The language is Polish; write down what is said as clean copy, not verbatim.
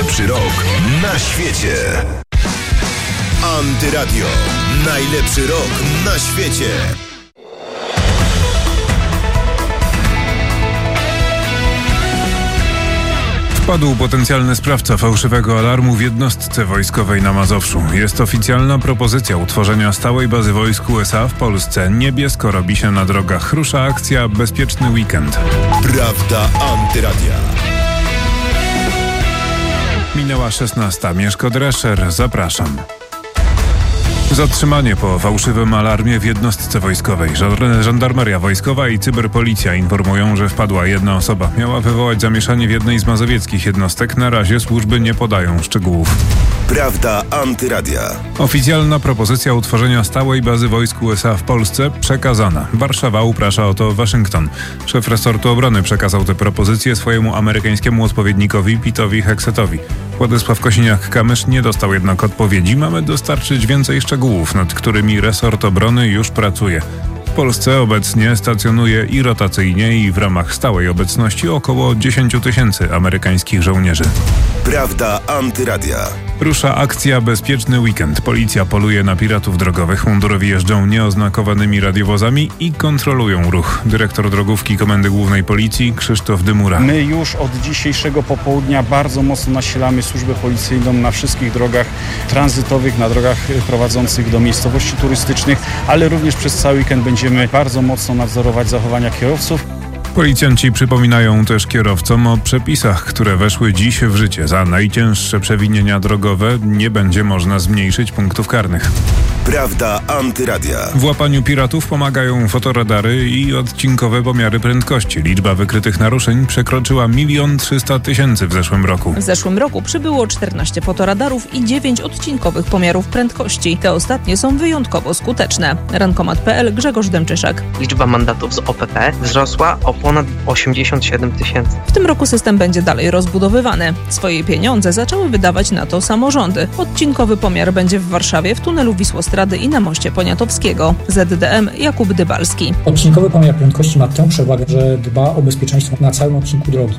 Najlepszy rok na świecie. Antyradio. Najlepszy rok na świecie. Wpadł potencjalny sprawca fałszywego alarmu w jednostce wojskowej na Mazowszu. Jest oficjalna propozycja utworzenia stałej bazy wojsk USA w Polsce. Niebiesko robi się na drogach. Rusza akcja Bezpieczny Weekend. Prawda Antyradia. Minęła 16. Mieszko Drescher. Zapraszam. Zatrzymanie po fałszywym alarmie w jednostce wojskowej. Żandarmeria wojskowa i cyberpolicja informują, że wpadła jedna osoba. Miała wywołać zamieszanie w jednej z mazowieckich jednostek. Na razie służby nie podają szczegółów. Prawda Antyradia. Oficjalna propozycja utworzenia stałej bazy wojsk USA w Polsce przekazana. Warszawa uprasza o to Waszyngton. Szef resortu obrony przekazał tę propozycję swojemu amerykańskiemu odpowiednikowi Pitowi Hegsetowi. Władysław Kosiniak-Kamysz nie dostał jednak odpowiedzi. Mamy dostarczyć więcej szczegółów, nad którymi resort obrony już pracuje. W Polsce obecnie stacjonuje i rotacyjnie, i w ramach stałej obecności około 10 000 amerykańskich żołnierzy. Prawda Antyradia. Rusza akcja Bezpieczny Weekend. Policja poluje na piratów drogowych. Mundurowi jeżdżą nieoznakowanymi radiowozami i kontrolują ruch. Dyrektor drogówki Komendy Głównej Policji Krzysztof Dymura. My już od dzisiejszego popołudnia bardzo mocno nasilamy służbę policyjną na wszystkich drogach tranzytowych, na drogach prowadzących do miejscowości turystycznych, ale również przez cały weekend będziemy bardzo mocno nadzorować zachowania kierowców. Policjanci przypominają też kierowcom o przepisach, które weszły dziś w życie. Za najcięższe przewinienia drogowe nie będzie można zmniejszyć punktów karnych. Prawda Antyradia. W łapaniu piratów pomagają fotoradary i odcinkowe pomiary prędkości. Liczba wykrytych naruszeń przekroczyła 1 300 000 w zeszłym roku. W zeszłym roku przybyło 14 fotoradarów i 9 odcinkowych pomiarów prędkości. Te ostatnie są wyjątkowo skuteczne. Rankomat.pl, Grzegorz Dęczyszak. Liczba mandatów z OPP wzrosła o ponad 87 000. W tym roku system będzie dalej rozbudowywany. Swoje pieniądze zaczęły wydawać na to samorządy. Odcinkowy pomiar będzie w Warszawie, w tunelu Wisłostrady i na moście Poniatowskiego. ZDM Jakub Dybalski. Odcinkowy pomiar prędkości ma tę przewagę, że dba o bezpieczeństwo na całym odcinku drogi.